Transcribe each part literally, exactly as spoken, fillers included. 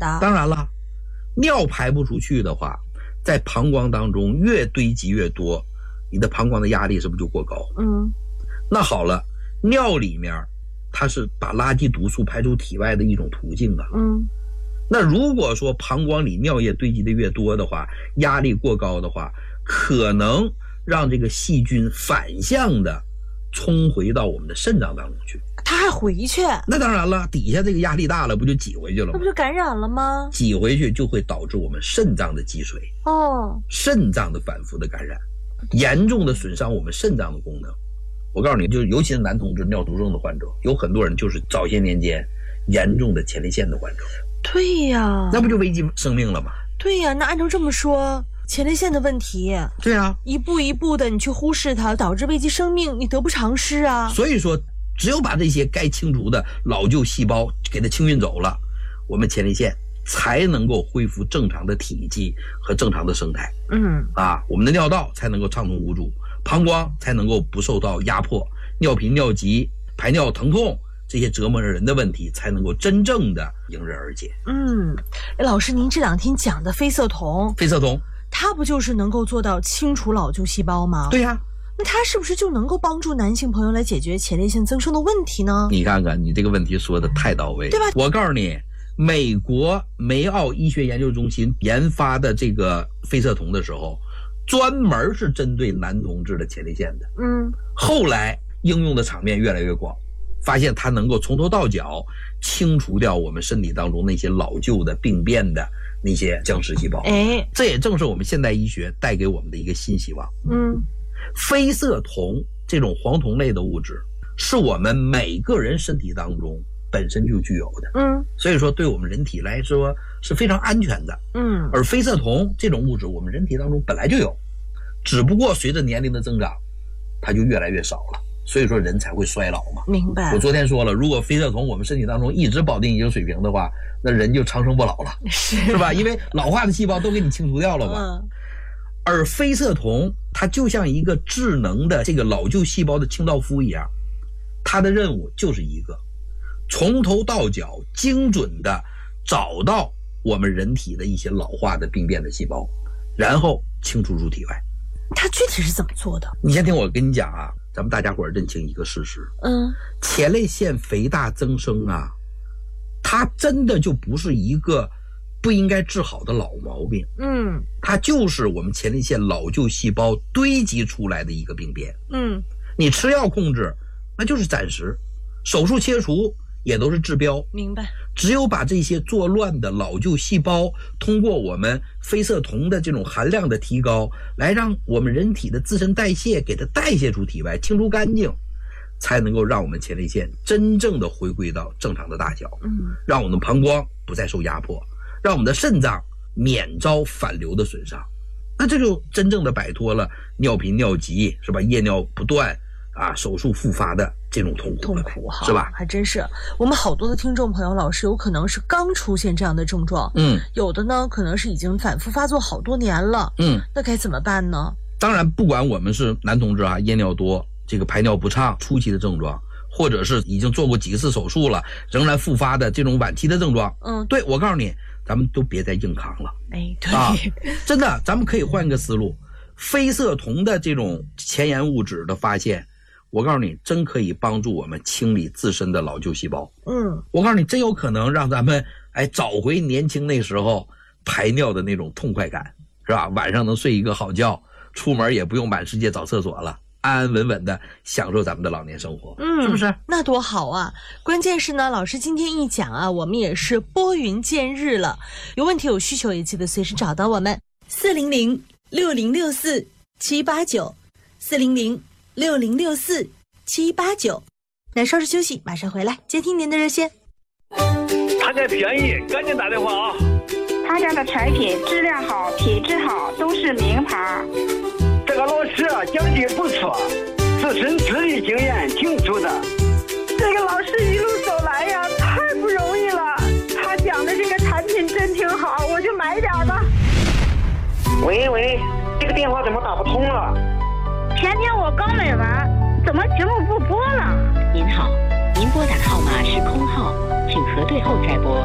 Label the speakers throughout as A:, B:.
A: 的。
B: 当然了，尿排不出去的话，在膀胱当中越堆积越多，你的膀胱的压力是不是就过高？
A: 嗯，
B: 那好了，尿里面它是把垃圾毒素排出体外的一种途径啊。
A: 嗯，
B: 那如果说膀胱里尿液堆积的越多的话，压力过高的话，可能让这个细菌反向的冲回到我们的肾脏当中去。
A: 它还回去？
B: 那当然了，底下这个压力大了，不就挤回去了吗？
A: 那不就感染了吗？
B: 挤回去就会导致我们肾脏的积水，
A: 哦，
B: 肾脏的反复的感染，严重的损伤我们肾脏的功能。我告诉你，就尤其是男同志尿毒症的患者，有很多人就是早些年间严重的前列腺的患者。
A: 对呀，
B: 那不就危及生命了吗？
A: 对呀，那按照这么说，前列腺的问题，
B: 对啊，
A: 一步一步的你去忽视它，导致危及生命，你得不偿失啊。
B: 所以说，只有把这些该清除的老旧细胞给它清运走了，我们前列腺才能够恢复正常的体积和正常的生态。
A: 嗯
B: 啊，我们的尿道才能够畅通无阻，膀胱才能够不受到压迫，尿频、尿急、排尿疼痛这些折磨人的问题才能够真正的迎刃而解。
A: 嗯，老师，您这两天讲的非色酮，
B: 非色酮，
A: 它不就是能够做到清除老旧细胞吗？
B: 对呀、啊，
A: 那它是不是就能够帮助男性朋友来解决前列腺增生的问题呢？
B: 你看看，你这个问题说的太到位，
A: 对吧？
B: 我告诉你，美国梅奥医学研究中心研发的这个非色酮的时候，专门是针对男同志的前列腺的。
A: 嗯，
B: 后来应用的场面越来越广，发现它能够从头到脚清除掉我们身体当中那些老旧的病变的那些僵尸细胞。
A: 哎，
B: 这也正是我们现代医学带给我们的一个新希望。
A: 嗯，
B: 非色酮这种黄酮类的物质是我们每个人身体当中本身就具有的，
A: 嗯，
B: 所以说对我们人体来说是非常安全的。
A: 嗯，
B: 而非色酮这种物质我们人体当中本来就有，只不过随着年龄的增长，它就越来越少了。所以说人才会衰老嘛。
A: 明白。
B: 我昨天说了，如果非色酮我们身体当中一直保定一定水平的话，那人就长生不老了，
A: 是
B: 是吧？因为老化的细胞都给你清除掉了嘛。
A: 嗯，
B: 而非色酮它就像一个智能的这个老旧细胞的清道夫一样，它的任务就是一个从头到脚精准的找到我们人体的一些老化的病变的细胞，然后清除出体外。
A: 它具体是怎么做的？
B: 你先听我跟你讲啊，咱们大家伙认清一个事实。
A: 嗯，
B: 前列腺肥大增生啊，它真的就不是一个不应该治好的老毛病。
A: 嗯，
B: 它就是我们前列腺老旧细胞堆积出来的一个病变。
A: 嗯，
B: 你吃药控制那就是暂时，手术切除也都是治标。
A: 明白。
B: 只有把这些作乱的老旧细胞通过我们非色酮的这种含量的提高，来让我们人体的自身代谢给它代谢出体外，清除干净，才能够让我们前列腺真正的回归到正常的大小。
A: 嗯，
B: 让我们膀胱不再受压迫，让我们的肾脏免遭反流的损伤。那这就真正的摆脱了尿频尿急，是吧？夜尿不断啊，手术复发的这种痛苦
A: 痛苦哈，
B: 是吧？
A: 还真是，我们好多的听众朋友，老师有可能是刚出现这样的症状，
B: 嗯，
A: 有的呢可能是已经反复发作好多年了，
B: 嗯，
A: 那该怎么办呢？
B: 当然，不管我们是男同志啊，夜尿多，这个排尿不畅初期的症状，或者是已经做过几次手术了仍然复发的这种晚期的症状，
A: 嗯，
B: 对，我告诉你，咱们都别再硬扛了。
A: 哎，对，
B: 啊，真的，咱们可以换个思路，非色酮的这种前沿物质的发现，我告诉你，真可以帮助我们清理自身的老旧细胞。
A: 嗯，
B: 我告诉你，真有可能让咱们哎找回年轻那时候排尿的那种痛快感，是吧？晚上能睡一个好觉，出门也不用满世界找厕所了，安安稳稳的享受咱们的老年生活，
A: 嗯，
B: 是不是？
A: 那多好啊！关键是呢，老师今天一讲啊，我们也是拨云见日了。有问题有需求也记得随时找到我们，四零零六零六四七八九，四零零六零六四七八九。那稍事休息，马上回来接听您的热线。
C: 他家便宜，赶紧打电话啊！
D: 他家的产品质量好，品质好，都是名牌。
C: 这个老师啊，讲的不错，自身资历经验挺足的。
D: 这个老师一路走来呀，太不容易了。他讲的这个产品真挺好，我就买点吧。
C: 喂喂，这个电话怎么打不通了？
D: 前天我刚买完，怎么节目不播了？
E: 您好，您拨打的号码是空号，请核对后再拨。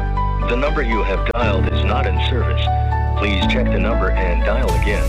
E: The number you have dialed is not in service. Please check the number and dial again.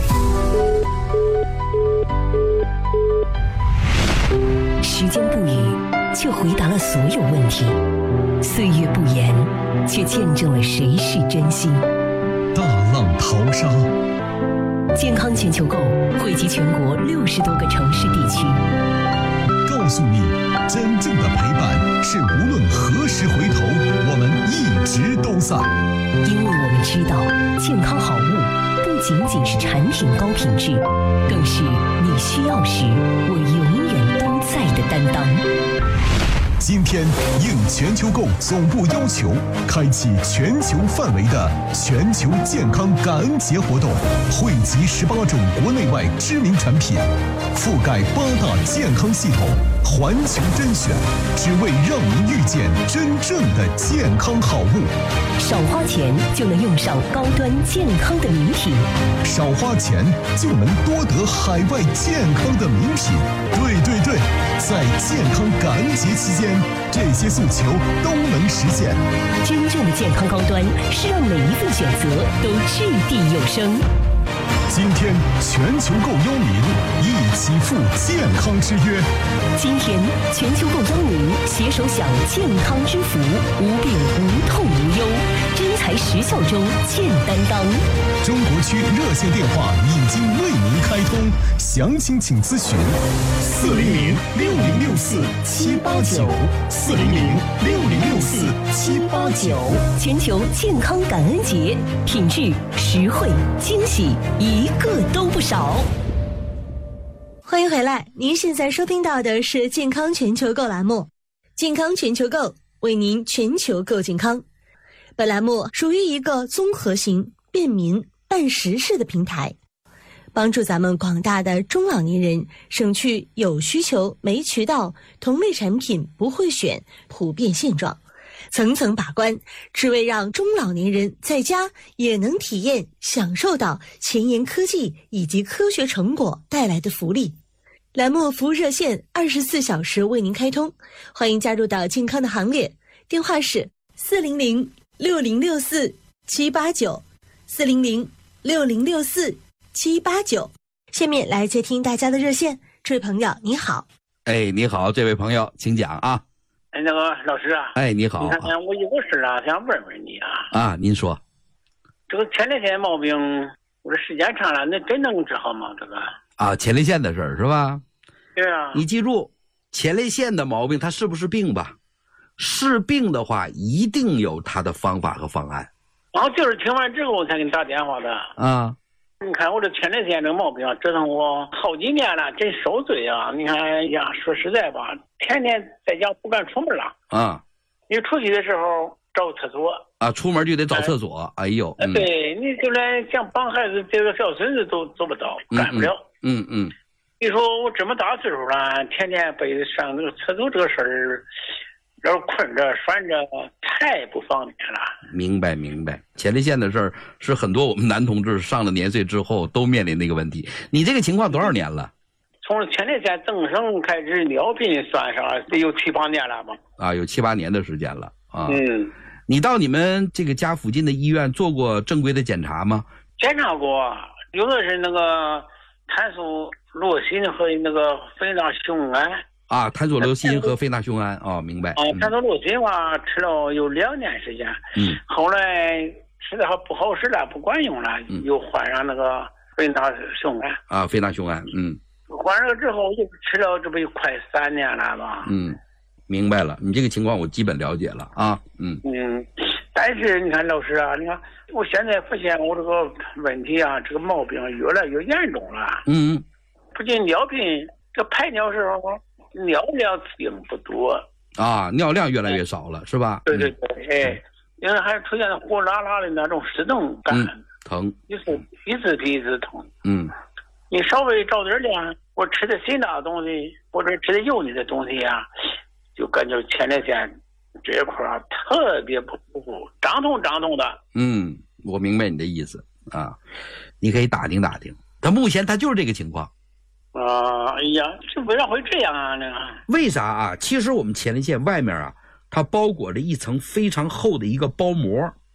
F: 时间不语，却回答了所有问题；岁月不言，却见证了谁是真心。
G: 大浪淘沙，
F: 健康全球购汇集全国六十多个城市地区，
G: 告诉你，真正的陪伴是无论何时回头，我们一直都在。
F: 因为我们知道，健康好物不仅仅是产品高品质，更是你需要时我永远都在的担当。
G: 今天应全球购总部要求，开启全球范围的全球健康感恩节活动，汇集十八种国内外知名产品，覆盖八大健康系统，环球甄选，只为让您遇见真正的健康好物。
F: 少花钱就能用上高端健康的名品，
G: 少花钱就能多得海外健康的名品。对对对，在健康感恩节期间，这些诉求都能实现。
F: 真正的健康高端是让每一份选择都掷地有声。
G: 今天全球购邀您一起赴健康之约。
F: 今天全球购邀您携手享健康之福，无病无痛无忧，真材实效中见担当。
G: 中国区热线电话已经为您开通，详情请咨询四零零六零六四七八九四零零六零六四七八九。
F: 全球健康感恩节，品质、实惠、惊喜，一个都不少。
A: 欢迎回来，您现在收听到的是健康全球购栏目，健康全球购为您全球购健康。本栏目属于一个综合型、便民、办实事的平台，帮助咱们广大的中老年人省去有需求没渠道、同类产品不会选普遍现状，层层把关，只为让中老年人在家也能体验享受到前沿科技以及科学成果带来的福利。栏目服务热线二十四小时为您开通，欢迎加入到健康的行列，电话是四零零六零六四七八九四零零六零六四七八九。下面来接听大家的热线，这位朋友你好。
B: 哎，你好，这位朋友，请讲啊。
C: 哎，那个老师啊，
B: 哎，你好，
C: 你看看我有个事啊，想问问你啊。
B: 啊，您说。
C: 这个前列腺毛病，我这时间长了，那真能治好吗？这个
B: 啊，前列腺的事儿是吧？
C: 对啊。
B: 你记住，前列腺的毛病，它是不是病吧？是病的话，一定有它的方法和方案。
C: 然后就是听完之后我才给你打电话的。
B: 啊。
C: 你看我这前列腺这个毛病啊，折腾我好几年了，真受罪啊！你看呀，说实在吧，天天在家不敢出门了。
B: 啊。
C: 你出去的时候找厕所。
B: 啊，出门就得找厕所。哎呦。
C: 嗯、对，你就连想帮孩子这个小孙子都做不到，干不了。
B: 嗯嗯。
C: 你说我这么大岁数了，天天被上那个厕所这个事儿，要是困着拴着，太不方便了。
B: 明白明白，前列腺的事儿是很多我们男同志上了年岁之后都面临的一个问题。你这个情况多少年了？
C: 从前列腺增生开始尿频算上得有七八年了吧？
B: 啊，有七八年的时间了啊。
C: 嗯。
B: 你到你们这个家附近的医院做过正规的检查吗？
C: 检查过，有的是那个碳素罗辛和那个非那雄胺。
B: 啊，碳索罗辛和非那雄胺哦，明白。
C: 啊，碳索罗辛嘛，吃了有两年时间。
B: 嗯。
C: 后来吃的还不好使了，不管用了，嗯、又换上那个非那雄胺。
B: 啊，非那雄胺，嗯。
C: 换上了之后，就吃了这不有快三年了吧？
B: 嗯，明白了，你这个情况我基本了解了啊。嗯。
C: 嗯，但是你看老师啊，你看我现在发现我这个问题啊，这个毛病越来越严重了。
B: 嗯。
C: 不仅尿频，这排尿时候。尿量并不多
B: 啊，尿量越来越少了，是吧？
C: 对对对，哎，因为还出现了火辣辣的那种湿痛感，
B: 嗯、疼，
C: 一次一次比一次疼。
B: 嗯，
C: 你稍微着点凉，我吃的辛辣的东西或者吃的油腻的东西呀、啊，就感觉前列腺这一块啊特别不舒服，胀痛胀痛的。
B: 嗯，我明白你的意思啊，你可以打听打听，他目前他就是这个情况。
C: 啊，哎呀，这为啥会这样啊？那个
B: 为啥啊？其实我们前列腺外面啊，它包裹着一层非常厚的一个包膜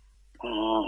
C: 哦。